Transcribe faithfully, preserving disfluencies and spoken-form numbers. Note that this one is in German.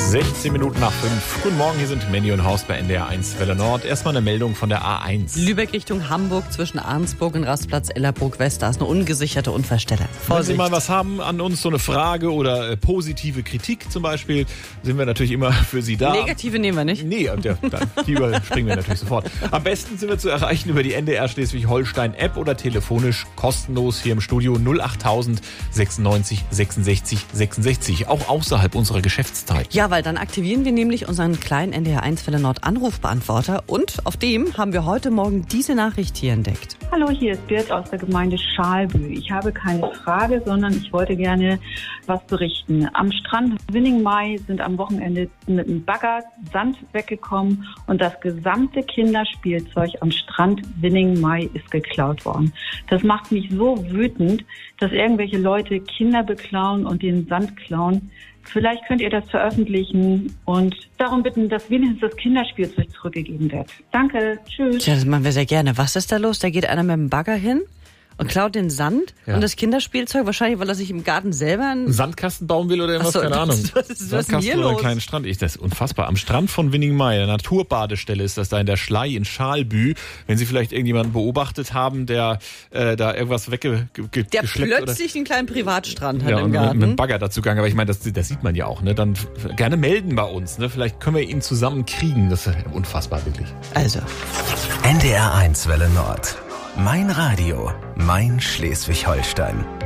sechzehn Minuten nach fünf. Guten Morgen, hier sind Mandy und Haus bei N D R eins Welle Nord. Erstmal eine Meldung von der A eins. Lübeck Richtung Hamburg zwischen Arnsburg und Rastplatz Ellerburg West. Da ist eine ungesicherte Unfallstelle. Wenn Vorsicht. Sie mal was haben an uns, so eine Frage oder äh, positive Kritik zum Beispiel, sind wir natürlich immer für Sie da. Negative nehmen wir nicht. Nee, und ja, dann, die überspringen wir natürlich sofort. Am besten sind wir zu erreichen über die N D R Schleswig-Holstein-App oder telefonisch kostenlos hier im Studio null acht tausend sechsundneunzig sechsundsechzig sechsundsechzig, auch außerhalb unserer Geschäftszeit. Ja, weil dann aktivieren wir nämlich unseren kleinen N D R eins Welle Nord Anrufbeantworter und auf dem haben wir heute Morgen diese Nachricht hier entdeckt. Hallo, hier ist Bird aus der Gemeinde Schalbü. Ich habe keine Frage, sondern ich wollte gerne was berichten. Am Strand Winning-Mai sind am Wochenende mit einem Bagger Sand weggekommen und das gesamte Kinderspielzeug am Strand Winning-Mai ist geklaut worden. Das macht mich so wütend, dass irgendwelche Leute Kinder beklauen und den Sand klauen. Vielleicht könnt ihr das veröffentlichen und darum bitten, dass wenigstens das Kinderspielzeug zurückgegeben wird. Danke, tschüss. Tja, das machen wir sehr gerne. Was ist da los? Da geht einer mit dem Bagger hin und klaut den Sand Ja. und das Kinderspielzeug, wahrscheinlich, weil er sich im Garten selber... Einen Sandkasten bauen will oder irgendwas, Ach so, keine Ahnung. was ist- was ist denn Sandkasten hier oder einen los? kleinen Strand. Ich, das ist unfassbar. Am Strand von Winning-Mai, der Naturbadestelle ist das da in der Schlei in Schalbü. Wenn Sie vielleicht irgendjemanden beobachtet haben, der äh, da irgendwas weggeschleppt Der oder... plötzlich einen kleinen Privatstrand hat Ja, im und mit, Garten. mit dem Bagger dazu gegangen. Aber ich meine, das, das sieht man ja auch. Ne? Dann gerne melden bei uns. Ne? Vielleicht können wir ihn zusammen kriegen. Das ist unfassbar, wirklich. Also, N D R eins Welle Nord. Mein Radio, mein Schleswig-Holstein.